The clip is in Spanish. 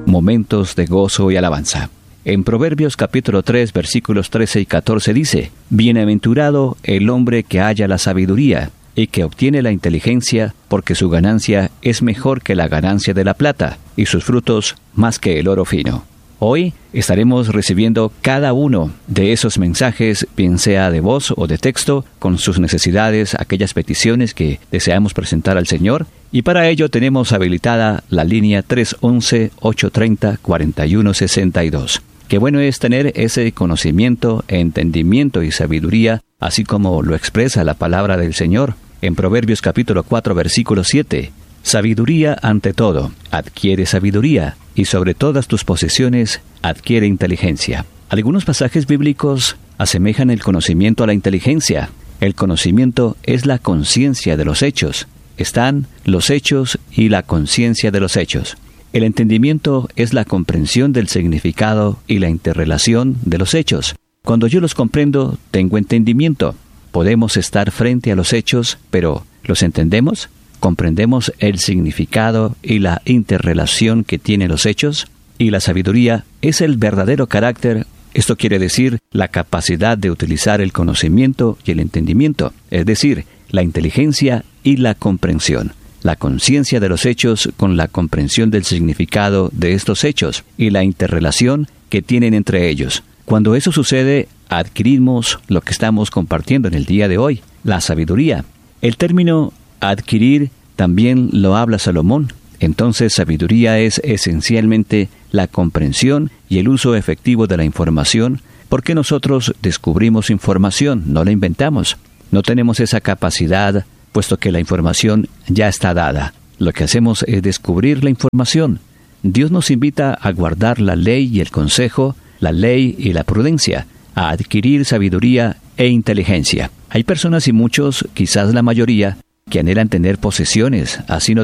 momentos de gozo y alabanza. En Proverbios capítulo 3, versículos 13 y 14 dice: Bienaventurado el hombre que halla la sabiduría y que obtiene la inteligencia, porque su ganancia es mejor que la ganancia de la plata, y sus frutos más que el oro fino. Hoy estaremos recibiendo cada uno de esos mensajes, bien sea de voz o de texto, con sus necesidades, aquellas peticiones que deseamos presentar al Señor. Y para ello tenemos habilitada la línea 311-830-4162. Qué bueno es tener ese conocimiento, entendimiento y sabiduría, así como lo expresa la palabra del Señor. En Proverbios capítulo 4, versículo 7. Sabiduría ante todo, adquiere sabiduría, y sobre todas tus posesiones, adquiere inteligencia. Algunos pasajes bíblicos asemejan el conocimiento a la inteligencia. El conocimiento es la conciencia de los hechos. Están los hechos y la conciencia de los hechos. El entendimiento es la comprensión del significado y la interrelación de los hechos. Cuando yo los comprendo, tengo entendimiento. Podemos estar frente a los hechos, pero ¿los entendemos? ¿Comprendemos el significado y la interrelación que tienen los hechos? Y la sabiduría es el verdadero carácter. Esto quiere decir la capacidad de utilizar el conocimiento y el entendimiento, es decir, la inteligencia y la comprensión. La conciencia de los hechos con la comprensión del significado de estos hechos y la interrelación que tienen entre ellos. Cuando eso sucede, adquirimos lo que estamos compartiendo en el día de hoy, la sabiduría. El término adquirir también lo habla Salomón. Entonces, sabiduría es esencialmente la comprensión y el uso efectivo de la información, porque nosotros descubrimos información, no la inventamos. No tenemos esa capacidad, puesto que la información ya está dada. Lo que hacemos es descubrir la información. Dios nos invita a guardar la ley y el consejo, la ley y la prudencia, a adquirir sabiduría e inteligencia. Hay personas y muchos, quizás la mayoría, que anhelan tener posesiones, así no